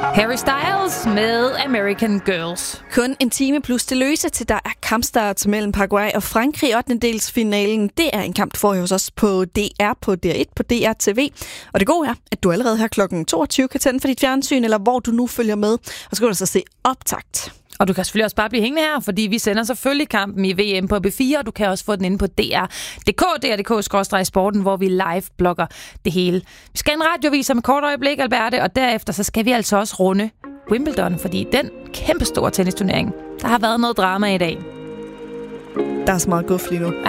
Harry Styles med American Girls. Kun en time plus det løse til der er kampstart mellem Paraguay og Frankrig. 8-delsfinalen, det er en kamp, du får hos os på DR, på DR1, på DR TV. Og det gode er, at du allerede her klokken 22 kan tænde for dit fjernsyn, eller hvor du nu følger med. Og så skal du så se optakt. Og du kan selvfølgelig også bare blive hængende her, fordi vi sender selvfølgelig kampen i VM på B4, og du kan også få den inde på DR.dk, DR.dk/sporten, hvor vi live-blogger det hele. Vi skal en radiovis om et kort øjeblik, Alberte, og derefter så skal vi altså også runde Wimbledon, fordi den kæmpestore tennisturnering, der har været noget drama i dag. Der er så meget guf lige nu. Ja,